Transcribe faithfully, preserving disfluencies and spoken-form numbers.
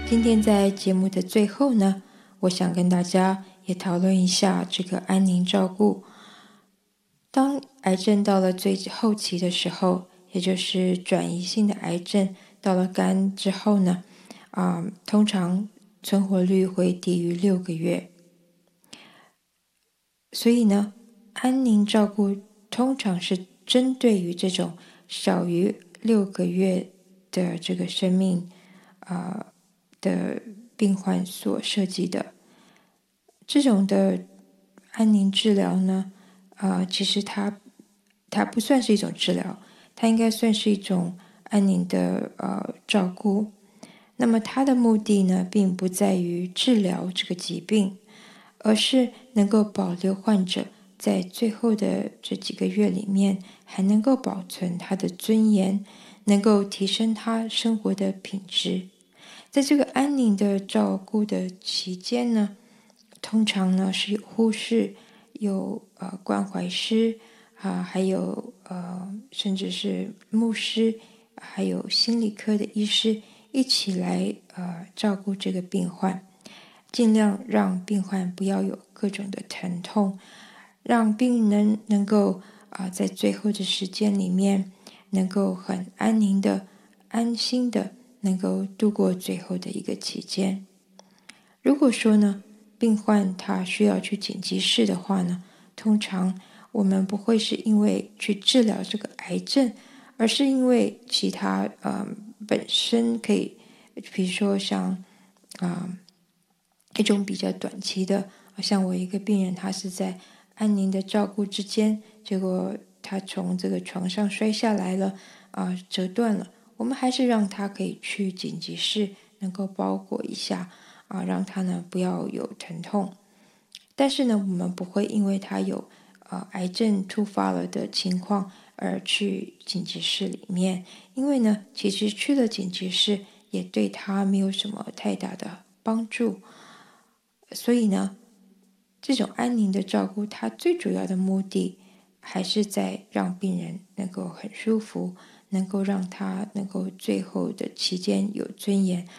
今天在节目的最后呢，我想跟大家也讨论一下这个安宁照顾。当癌症到了最后期的时候，也就是转移性的癌症到了肝之后呢，啊、通常存活率会低于六个月。所以呢，安宁照顾通常是针对于这种少于六个月的这个生命啊、呃的病患所设计的。这种的安宁治疗呢，啊、其实它它不算是一种治疗，它应该算是一种安宁的呃照顾。那么它的目的呢，并不在于治疗这个疾病，而是能够保留患者在最后的这几个月里面，还能够保存他的尊严，能够提升他生活的品质。在这个安宁的照顾的期间呢，通常呢是有护士、有呃关怀师啊，还有呃甚至是牧师，还有心理科的医师一起来呃照顾这个病患，尽量让病患不要有各种的疼痛，让病人能够啊、呃在最后的时间里面能够很安宁的、安心的能够度过最后的一个期间。如果说呢，病患他需要去紧急室的话呢，通常我们不会是因为去治疗这个癌症，而是因为其他呃本身可以，比如说像啊、呃一种比较短期的，像我一个病人，他是在安宁的照顾之间，结果他从这个床上摔下来了，啊、折断了。我们还是让他可以去紧急室，能够包裹一下，啊、让他呢不要有疼痛。但是呢，我们不会因为他有呃癌症突发了的情况而去紧急室里面，因为呢，其实去了紧急室也对他没有什么太大的帮助。所以呢，这种安宁的照顾，它最主要的目的还是在让病人能够很舒服，能够让他能够最后的期间有尊严，